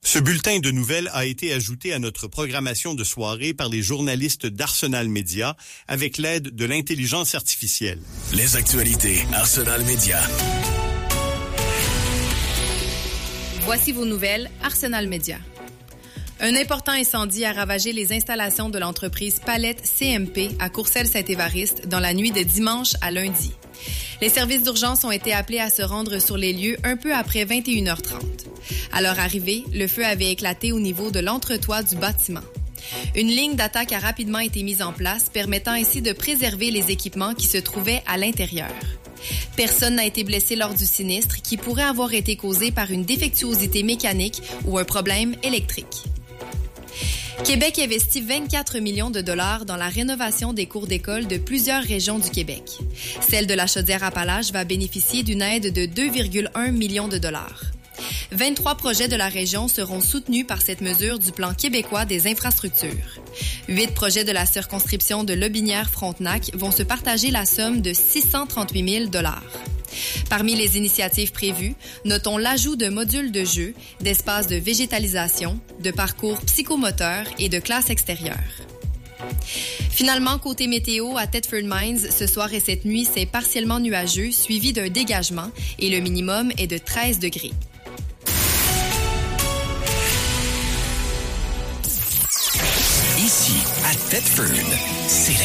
Ce bulletin de nouvelles a été ajouté à notre programmation de soirée par les journalistes d'Arsenal Média avec l'aide de l'intelligence artificielle. Les actualités Arsenal Média. Voici vos nouvelles Arsenal Média. Un important incendie a ravagé les installations de l'entreprise Palette CMP à Courcelles-Saint-Évariste dans la nuit de dimanche à lundi. Les services d'urgence ont été appelés à se rendre sur les lieux un peu après 21h30. À leur arrivée, le feu avait éclaté au niveau de l'entretoit du bâtiment. Une ligne d'attaque a rapidement été mise en place, permettant ainsi de préserver les équipements qui se trouvaient à l'intérieur. Personne n'a été blessé lors du sinistre qui pourrait avoir été causé par une défectuosité mécanique ou un problème électrique. Québec investit 24 millions de dollars dans la rénovation des cours d'école de plusieurs régions du Québec. Celle de la Chaudière-Appalaches va bénéficier d'une aide de 2,1 millions de dollars. 23 projets de la région seront soutenus par cette mesure du plan québécois des infrastructures. 8 projets de la circonscription de Lobinière-Frontenac vont se partager la somme de 638 000 dollars. Parmi les initiatives prévues, notons l'ajout de modules de jeu, d'espaces de végétalisation, de parcours psychomoteurs et de classes extérieures. Finalement, côté météo, à Thetford Mines, ce soir et cette nuit, c'est partiellement nuageux, suivi d'un dégagement et le minimum est de 13 degrés. Ici, à Thetford, c'est